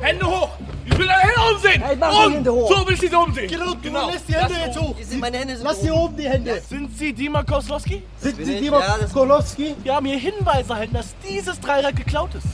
Hände hoch! Ich will deine Hände oben sehen! Hey, mach die Hände hoch! So will ich sie oben sehen! Genau, lässt die Hände jetzt hoch! Meine Hände sind Lass hier oben die Hände! Sind Sie Dima Koslowski? Sind bin Sie ich. Dima Ja, das- Kolowski? Wir haben hier Hinweise erhalten, dass dieses Dreirad geklaut ist.